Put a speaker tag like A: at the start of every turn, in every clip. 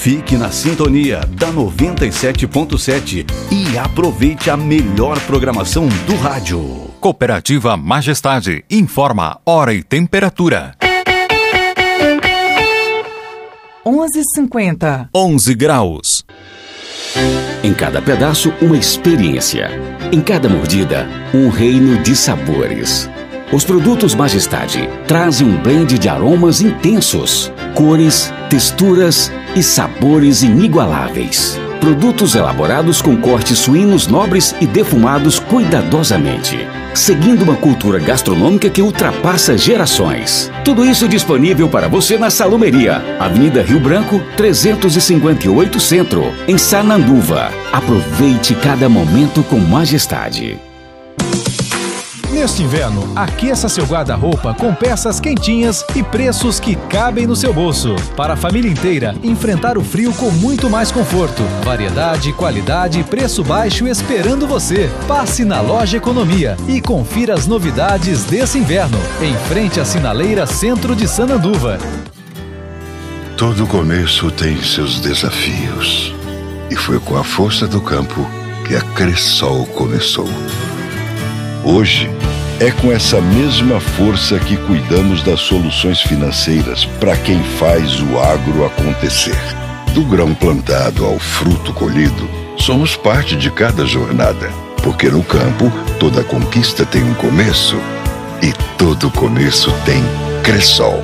A: Fique na sintonia da 97.7 e aproveite a melhor programação do rádio.
B: Cooperativa Majestade informa hora e temperatura.
C: 11h50.
B: 11 graus.
D: Em cada pedaço, uma experiência. Em cada mordida, um reino de sabores. Os produtos Majestade trazem um blend de aromas intensos, cores, texturas e sabores inigualáveis. Produtos elaborados com cortes suínos nobres e defumados cuidadosamente, seguindo uma cultura gastronômica que ultrapassa gerações. Tudo isso disponível para você na Salumeria, Avenida Rio Branco, 358 Centro, em Sananduva. Aproveite cada momento com Majestade.
E: Neste inverno, aqueça seu guarda-roupa com peças quentinhas e preços que cabem no seu bolso. Para a família inteira, enfrentar o frio com muito mais conforto. Variedade, qualidade e preço baixo esperando você. Passe na Loja Economia e confira as novidades desse inverno. Em frente à Sinaleira Centro de Sananduva.
F: Todo começo tem seus desafios. E foi com a força do campo que a Cressol começou. Hoje, é com essa mesma força que cuidamos das soluções financeiras para quem faz o agro acontecer. Do grão plantado ao fruto colhido, somos parte de cada jornada. Porque no campo, toda conquista tem um começo. E todo começo tem Cressol.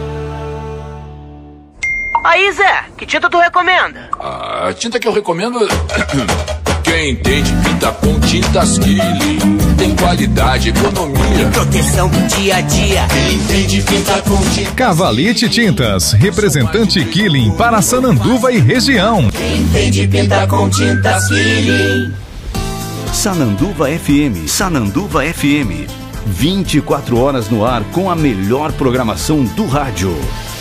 G: Aí, Zé, que tinta tu recomenda?
H: A tinta que eu recomendo... Quem entende pinta com tintas Killing. Tem qualidade, economia,
G: proteção do dia a dia.
H: Quem entende pinta com tintas
E: Cavalite Tintas, representante Killing para Sananduva e região.
G: Quem entende pinta com tintas Killing.
A: Sananduva FM, Sananduva FM. 24 horas no ar com a melhor programação do rádio.